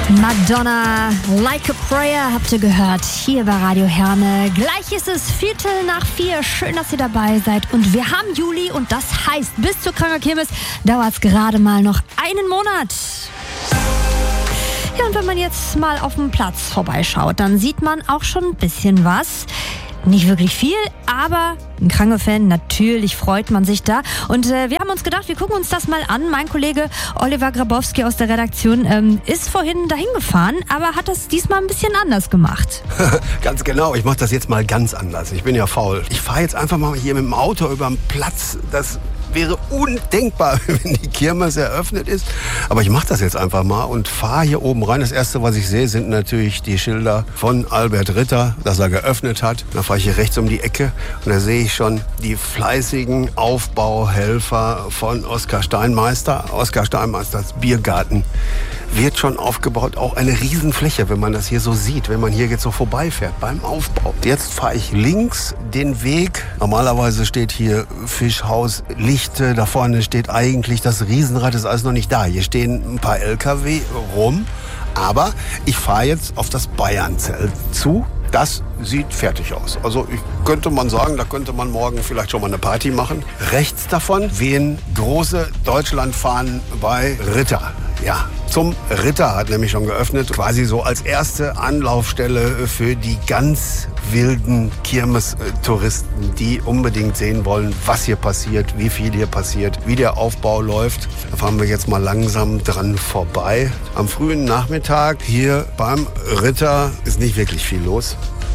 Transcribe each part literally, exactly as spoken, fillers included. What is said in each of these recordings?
Madonna, Like a Prayer habt ihr gehört hier bei Radio Herne. Gleich ist es Viertel nach vier. Schön, dass ihr dabei seid. Und wir haben Juli und das heißt, bis zur Kranger Kirmes dauert es gerade mal noch einen Monat. Ja, und wenn man jetzt mal auf dem Platz vorbeischaut, dann sieht man auch schon ein bisschen was. Nicht wirklich viel, aber ein Krange-Fan, natürlich freut man sich da. Und äh, wir haben uns gedacht, wir gucken uns das mal an. Mein Kollege Oliver Grabowski aus der Redaktion ähm, ist vorhin dahin gefahren, aber hat das diesmal ein bisschen anders gemacht. Ganz genau, ich mache das jetzt mal ganz anders. Ich bin ja faul. Ich fahre jetzt einfach mal hier mit dem Auto über den Platz. Das wäre undenkbar, wenn die Kirmes eröffnet ist. Aber ich mache das jetzt einfach mal und fahre hier oben rein. Das Erste, was ich sehe, sind natürlich die Schilder von Albert Ritter, dass er geöffnet hat. Dann fahre ich hier rechts um die Ecke und da sehe ich schon die fleißigen Aufbauhelfer von Oskar Steinmeister. Oskar Steinmeisters Biergarten wird schon aufgebaut. Auch eine Riesenfläche, wenn man das hier so sieht, wenn man hier jetzt so vorbeifährt beim Aufbau. Jetzt fahre ich links den Weg. Normalerweise steht hier Fischhaus Lichte. Da vorne steht eigentlich das Riesenrad, ist alles noch nicht da. Hier stehen ein paar L K W rum. Aber ich fahre jetzt auf das Bayernzelt zu. Das sieht fertig aus. Also ich könnte man sagen, da könnte man morgen vielleicht schon mal eine Party machen. Rechts davon wehen große Deutschlandfahnen bei Ritter. Ja, zum Ritter hat nämlich schon geöffnet, quasi so als erste Anlaufstelle für die ganz wilden Kirmes-Touristen, die unbedingt sehen wollen, was hier passiert, wie viel hier passiert, wie der Aufbau läuft. Da fahren wir jetzt mal langsam dran vorbei. Am frühen Nachmittag hier beim Ritter ist nicht wirklich viel los.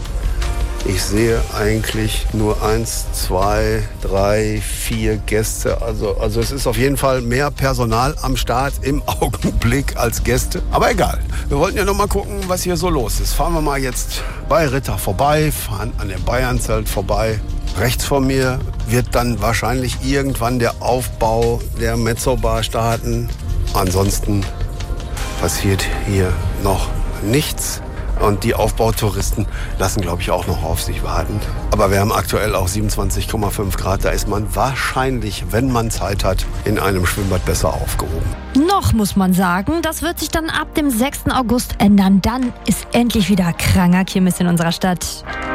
Ich sehe eigentlich nur eins, zwei, drei, vier Gäste. Also, also es ist auf jeden Fall mehr Personal am Start im Augenblick als Gäste. Aber egal. Wir wollten ja noch mal gucken, was hier so los ist. Fahren wir mal jetzt bei Ritter vorbei, fahren an dem Bayernzelt vorbei. Rechts von mir wird dann wahrscheinlich irgendwann der Aufbau der Mezzobar starten. Ansonsten passiert hier noch nichts. Und die Aufbautouristen lassen, glaube ich, auch noch auf sich warten. Aber wir haben aktuell auch siebenundzwanzig Komma fünf Grad. Da ist man wahrscheinlich, wenn man Zeit hat, in einem Schwimmbad besser aufgehoben. Noch muss man sagen, das wird sich dann ab dem sechsten August ändern. Dann ist endlich wieder Kranger Kirmes in unserer Stadt.